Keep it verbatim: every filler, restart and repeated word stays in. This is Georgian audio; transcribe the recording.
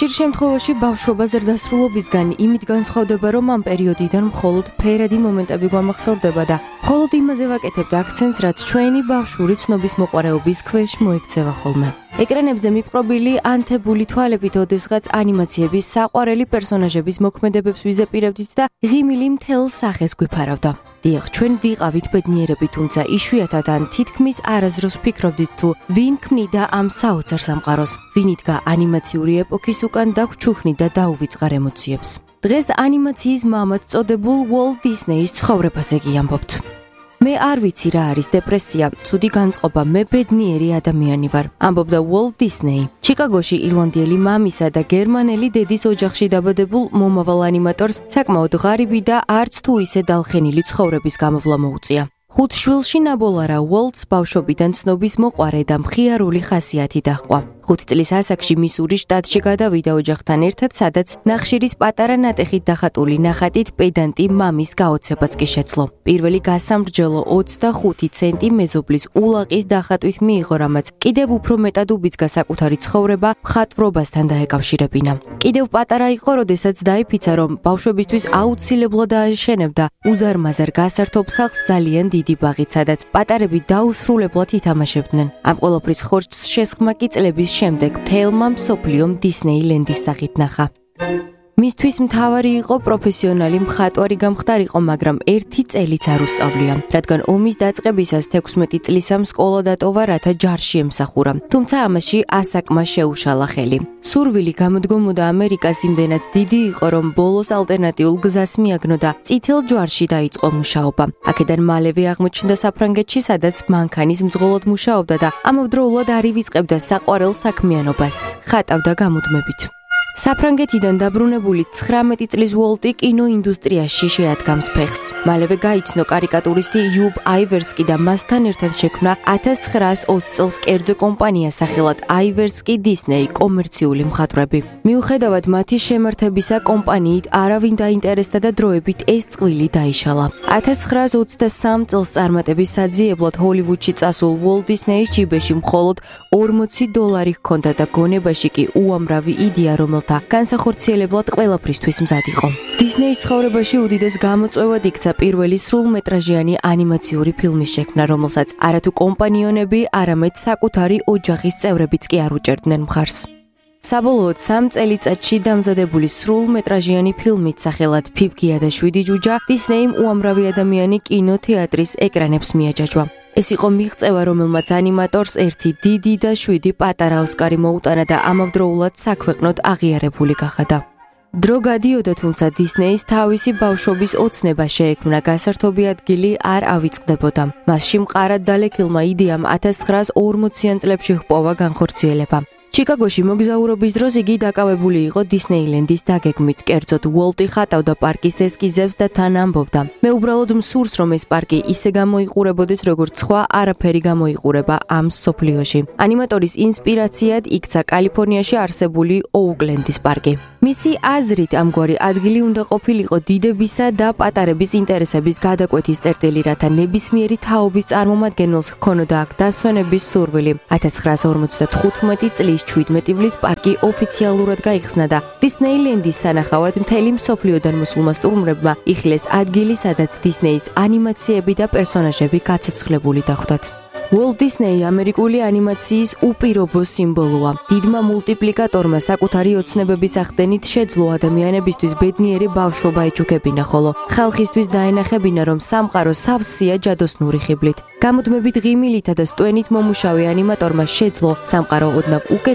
ხშირ შემთხვევაში ბავშვობა ზრდასრულობისგან იმით განსხვავდება, რომ ამ პერიოდიდან მხოლოდ ფერადი მომენტები გვამახსოვრდება და მხოლოდ იმაზე ვაკეთებთ აქცენტს, რაც ჩვენი ბავშვური ცნობის მოყვარეობის ქვეშ მოექცევა ხოლმე. ეკრანებზე მიპყრობილი ანთებული თვალებით ოდესღაც ანიმაციების საყვარელი პერსონაჟების მოქმედებებს ვიზაპირებდით და ღიმილი მთელ სახეს გვიფარავდა. დიახ, ჩვენ ვიყავით ბედნიერები, თუმცა იშვიათად ან თითქმის არასდროს ვფიქრობდით თუ ვინ ქმნიდა ამ საოცარ სამყაროს, ვინ იდგა ანიმაციური ეპოქის უკან და გვჩუქნიდა დაუვიწყარ ემოციებს. დღეს ანიმაციის მამად წოდებულ Walt Disney-ის ცხოვრებაზე გიამბობთ. მე არ ვიცი რა არის დეპრესია, ცუდი განწყობა, მე ბედნიერი ადამიანი ვარ, ამბობდა Walt Disney. ჩიკაგოში ირლანდიელი მამისა და გერმანელი დედის ოჯახში დაბადებულ მომავალ ანიმატორს საკმაოდ ღარიბი და არც თუ ისე დალხენილი ცხოვრების გამოვლა მოუწია. ხუთ შვილში ნაბოლარა Walt-ს ბავშვობიდან ცნობის მოყვარე და მხიარული ხასიათი დაჰყვა. ხუთი წლის ასაკში მისურის შტატში გადავიდა ოჯახთან ერთად, სადაც ნახშირის პატარა ნატეხით დახატული ნახატით პედანტი მამის გაოცებაც კი შეძლო. პირველი გასამრჯელო ოცდახუთი ცენტი მეზობლის ულაყის დახატვით მიიღო, რამაც კიდევ უფრო მეტად უბიძგა საკუთარი ცხოვრება მხატვრობასთან დაეკავშირებინა. კიდევ პატარა იყო, როდესაც დაიფიცა, რომ ბავშვებისთვის აუცილებლად აეშენებდა უზარმაზარ გასართობ სახლს ძალიან დიდი ბაღით, სადაც პატარები დაუსრულებლად ითამაშებდნენ. ამ ყველაფრის ხორცს შესხმა კი წლების შემდეგ მთელმა მსოფლიომ დისნეილენდის სახით ნახა. მისთვის მთავარი იყო პროფესიონალი მხატვარი გამხდარიყო, მაგრამ ერთი წელიც არ უსწავლია, რადგან ომის დაწყებისას თექვსმეტი წლისამ სკოლა დატოვა, რათა ჯარში ემსახურა. თუმცა ამაში ასაკმა შეუშალა ხელი. სურვილი გამოდგომოდა ამერიკას იმდენად დიდი იყო, რომ ბოლოს ალტერნატიულ გზას მიაგნო და წითელ ჯვარში დაიწყო მუშაობა. აქედან მალევე აღმოჩნდა საფრანგეთში, სადაც მანქანის მძღოლად მუშაობდა და ამავდროულად არ ივიწყებდა საყვარელ საქმიანობას, ხატავდა გამუდმებით. საფრანგეთიდან დაბრუნებული ცხრამეტი წლის Walt-ი კინოინდუსტრიაში შეადგამს ფეხს. მალევე გაიცნო კარიკატურისტი იუბ აივერსკი და მასთან ერთად შექმნა ათას ცხრაას ოცი წელს კერძო კომპანია სახელად აივერსკი Disney კომერციული მხატვრები. მიუხედავად მათი შემართებისა, კომპანიით არავინ დაინტერესდა და დროებით ეს წყვილი დაიშალა. ათას ცხრაას ოცდასამი წელს წარმატების საძიებლად ჰოლივუდში წასულ Walt Disney-ის ჯიბეში მხოლოდ ორმოცი დოლარი ჰქონდა და გონებაში კი უამრავი იდეა, რომელთა განსახორციელებლად ყველაფრისთვის მზად იყო. Disney-ის ცხოვრებაში უდიდეს გამოწვევად იქცა პირველი სრულმეტრაჟიანი ანიმაციური ფილმის შექმნა, რომელსაც არათუ კომპანიონები, არამედ საკუთარი ოჯახის წევრებიც კი არ უჭერდნენ მხარს. საბოლოოდ სამ წელიწადში დამზადებული სრულმეტრაჟიანი ფილმით სახელად ფიფგია და შვიდი ჯუჯა Disney-მ უამრავი ადამიანი კინოთეატრის ეკრანებს მიაჯაჯვა. ეს იყო მიღწევა, რომელმაც ანიმატორს ერთი დიდი და შვიდი პატარა ოსკარი მოუტანა და ამავდროულად საქვეყნოდ აღიარებული გახადა. დრო გადიოდა, თუმცა Disney-ის თავისი ბავშვობის ოცნება შეექმნა, გასართობი ადგილი არ ავიწყდებოდა. მასში მყარად დალექილმა იდეამ ათას ცხრაას ორმოციან წლებში ჰპოვა განხორციელება. ჩიკაგოში მოგზაურობის დროს იგი დაკავებული იყო დისნეილენდის დაგეგმით, კერძოდ Walt-ი ხატავდა პარკის ესკიზებს და თან ამბობდა: მე უბრალოდ მსურს, რომ ეს პარკი ისე გამოიყურებოდეს, როგორც სხვა არაფერი გამოიყურება ამ სოფლიოში. ანიმატორის ინსპირაციად იქცა კალიფორნიაში არსებული ოუკლენდის პარკი. მისი აზრით, ამგვარი ადგილი უნდა ყოფილიყო დიდებისა და პატარების ინტერესების გადაკვეთის წერტილი, რათა ნებისმიერი თაობის წარმომადგენელს ჰქონოდა აქ დასვენების სურვილი. ათას ცხრაას ორმოცდათხუთმეტი წლის შვიდმეტი ივლის პარკი ოფიციალურად გაიხსნა და დისნეილენდის სანახავად მთელი მსოფლიოდან მოსულმა სტუმრებმა იხილეს ადგილი, სადაც Disney-ის ანიმაციები და პერსონაჟები გაცოცხლებული დახვდათ. Walt Disney ამერიკული ანიმაციის უპირობო სიმბოლოა. დიდმა მულტიპლიკატორმა საკუთარი ოცნებების ახდენით შეძლო ადამიანებისთვის ბედნიერი ბავშვობა ეჩუქებინა, ხოლო ხალხისთვის დაენახებინა, რომ სამყარო სავსეა ჯადოსნური ხიბლით. გამუდმებით ღიმილითა და სტვენით მომუშავე ანიმატორმა შეძლო სამყარო ოდნავ უკეთ